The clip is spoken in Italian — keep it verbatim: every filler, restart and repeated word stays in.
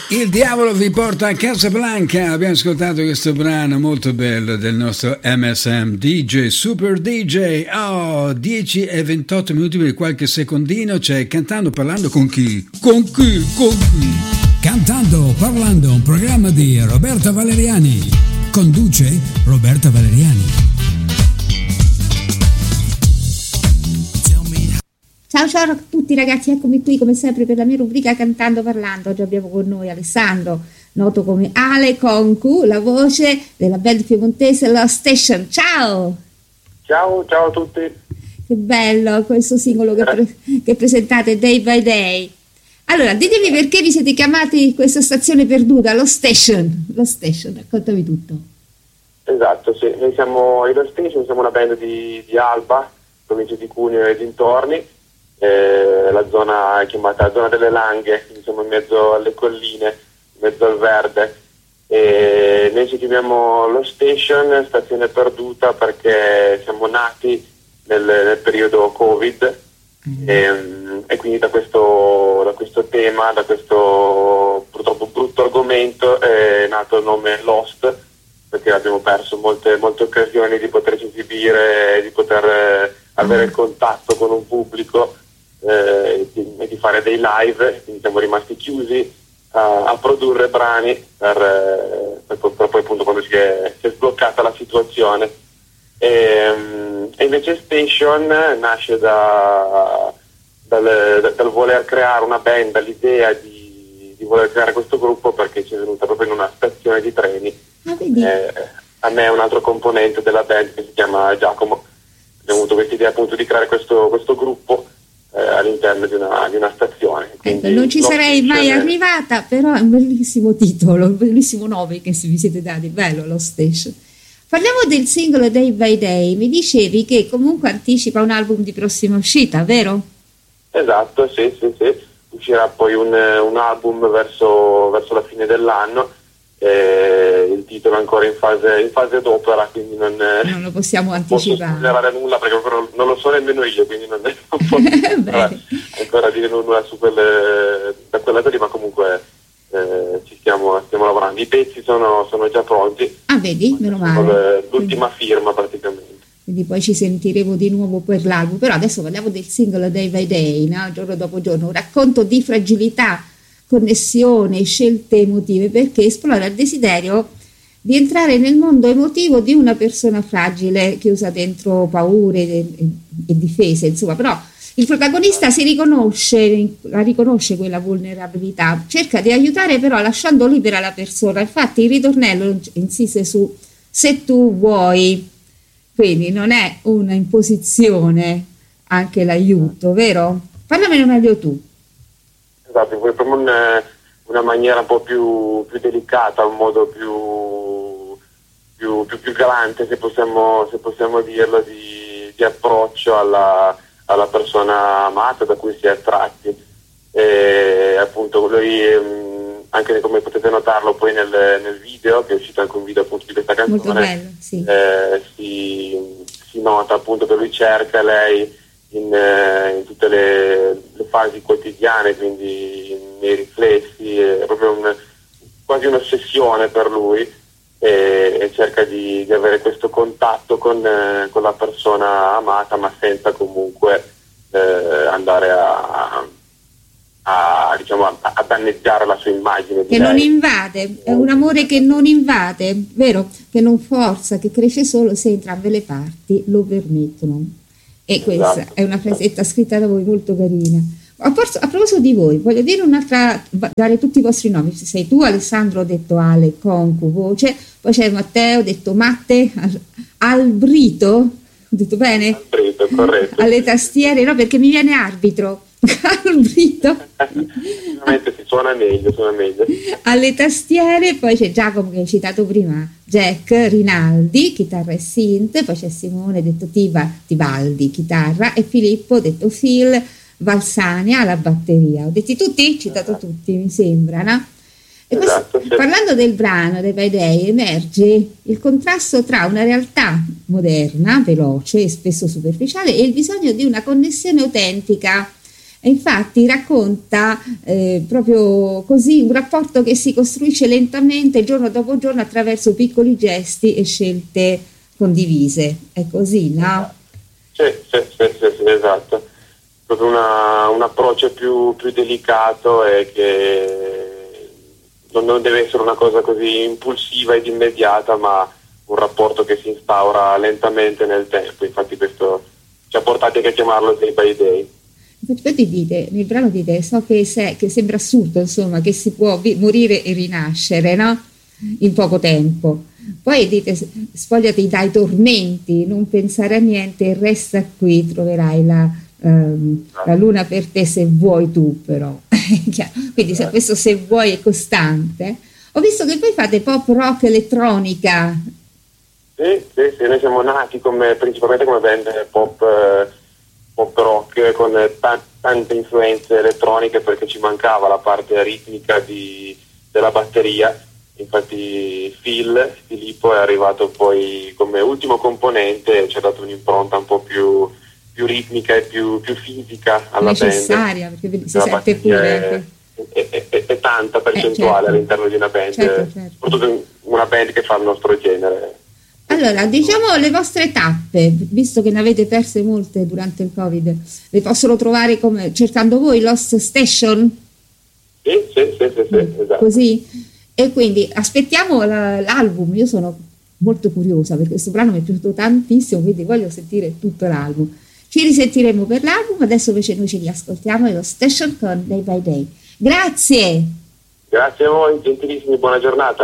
Il diavolo vi porta a Casablanca. Abbiamo ascoltato questo brano molto bello del nostro M S M D J, Super D J. Oh, dieci e ventotto minuti per qualche secondino. C'è Cantando Parlando con chi? Con chi? Con chi? Cantando Parlando, un programma di Roberta Valeriani. Conduce Roberta Valeriani. Ciao ciao a tutti ragazzi, eccomi qui come sempre per la mia rubrica Cantando Parlando. Oggi abbiamo con noi Alessandro, noto come Ale Concu, la voce della band piemontese Lost Station. Ciao! Ciao, ciao a tutti! Che bello questo singolo che, pre- che presentate Day by Day. Allora, ditemi perché vi siete chiamati questa stazione perduta, Lost Station. Lost Station, raccontami tutto. Esatto, sì, noi siamo i Lost Station, siamo una band di, di Alba, provincia di Cuneo e dintorni. Eh, la zona è chiamata la zona delle Langhe, quindi siamo in mezzo alle colline, in mezzo al verde, e noi ci chiamiamo Lost Station, stazione perduta, perché siamo nati nel, nel periodo Covid, mm. e, e quindi da questo, da questo tema, da questo purtroppo brutto argomento è nato il nome Lost, perché abbiamo perso molte, molte occasioni di poterci esibire, di poter eh, avere il contatto con un pubblico e eh, di, di fare dei live, quindi siamo rimasti chiusi a, a produrre brani per, eh, per, per poi appunto quando si è, si è sbloccata la situazione. E, e invece Station nasce da, dal, dal voler creare una band, dall'idea di, di voler creare questo gruppo, perché ci è venuta proprio in una stazione di treni. Ah, vedi? Eh, a me è un altro componente della band che si chiama Giacomo. Abbiamo avuto questa idea appunto di creare questo, questo gruppo eh, all'interno di una, di una stazione. Ecco, non ci sarei mai è... arrivata, però è un bellissimo titolo, un bellissimo nome che vi siete dati, bello lo Station. Parliamo del singolo Day by Day, mi dicevi che comunque anticipa un album di prossima uscita, vero? Esatto, sì, sì, sì. Uscirà poi un, un album verso, verso la fine dell'anno. Eh, il titolo è ancora in fase, in fase d'opera, quindi non, non lo possiamo non anticipare. Non posso spoilerare nulla perché ancora non lo so nemmeno io, quindi non, non posso ancora, ancora dire nulla su quelle, da quella lì, ma comunque eh, ci stiamo, stiamo lavorando. I pezzi sono, sono già pronti. Ah, vedi? Meno male. L'ultima quindi, firma praticamente. Quindi poi ci sentiremo di nuovo per l'album. Però adesso parliamo del singolo Day by Day, no? Giorno dopo giorno, un racconto di fragilità, connessione, scelte emotive, perché esplora il desiderio di entrare nel mondo emotivo di una persona fragile, chiusa dentro paure e, e, e difese, insomma. Però il protagonista si riconosce, la riconosce quella vulnerabilità, cerca di aiutare però lasciando libera la persona. Infatti il ritornello insiste su se tu vuoi, quindi non è una imposizione anche l'aiuto, vero? Parlamene meglio tu. Esatto, proprio una, una maniera un po' più, più delicata, un modo più, più, più, più galante, se possiamo, se possiamo dirlo, di, di approccio alla, alla persona amata da cui si è attratti. E appunto lui, anche come potete notarlo poi nel, nel video, che è uscito anche un video appunto di questa canzone, molto bello, sì. eh, si, si nota appunto che lui cerca lei In, in tutte le, le fasi quotidiane, quindi nei riflessi, è proprio un, quasi un'ossessione per lui, e, e cerca di, di avere questo contatto con, eh, con la persona amata, ma senza comunque eh, andare a, a, diciamo, a, a danneggiare la sua immagine. Che non invade, è un amore che non invade, vero? Che non forza, che cresce solo se entrambe le parti lo permettono. E questa esatto. È una frasetta scritta da voi molto carina. A, forza, a proposito di voi, voglio dire un'altra, dare tutti i vostri nomi. Sei tu Alessandro, ho detto Ale, Concu, voce, poi c'è Matteo, ho detto Matte, Al, Albrito, ho detto bene? Albrito, corretto. Alle tastiere, no, perché mi viene arbitro. Albrito. Sicuramente si suona meglio, suona meglio. Alle tastiere, poi c'è Giacomo che hai citato prima, Jack Rinaldi, chitarra e synth, poi c'è Simone detto Tiva, Tibaldi, chitarra, e Filippo detto Phil Valsania alla batteria. Ho detti tutti? Citato tutti, mi sembra, no? E esatto, questo, parlando del brano Day by Day, emerge il contrasto tra una realtà moderna, veloce e spesso superficiale, e il bisogno di una connessione autentica E infatti racconta eh, proprio così un rapporto che si costruisce lentamente giorno dopo giorno attraverso piccoli gesti e scelte condivise. È così, no? Sì, sì, sì, sì, sì, esatto. Proprio una, un approccio più, più delicato e che non, non deve essere una cosa così impulsiva ed immediata, ma un rapporto che si instaura lentamente nel tempo. Infatti questo ci ha portati anche a chiamarlo Day by Day. Infatti dite, nel brano dite, so che, se, che sembra assurdo, insomma, che si può vi- morire e rinascere, no? In poco tempo. Poi dite, spogliati dai tormenti, non pensare a niente, resta qui, troverai la, ehm, la luna per te se vuoi tu, però. Quindi se questo se vuoi è costante. Ho visto che voi fate pop rock elettronica. Sì, sì, sì, noi siamo nati come, principalmente come band pop, eh, pop rock con ta- tante influenze elettroniche, perché ci mancava la parte ritmica di, della batteria. Infatti Phil, Filippo, è arrivato poi come ultimo componente e ci ha dato un'impronta un po' più, più ritmica e più, più fisica alla necessaria, band. Perché si la sente pure è, è, è, è tanta percentuale eh, certo. all'interno di una band, certo, certo. soprattutto una band che fa il nostro genere. Allora, diciamo le vostre tappe, visto che ne avete perse molte durante il Covid, le possono trovare come, cercando voi Lost Station? Sì, sì, sì, sì, sì mm, esatto. Così? E quindi aspettiamo la, l'album, io sono molto curiosa perché questo brano mi è piaciuto tantissimo, quindi voglio sentire tutto l'album. Ci risentiremo per l'album, adesso invece noi ci riascoltiamo e lo Station con Day by Day. Grazie! Grazie a voi, gentilissimi, buona giornata.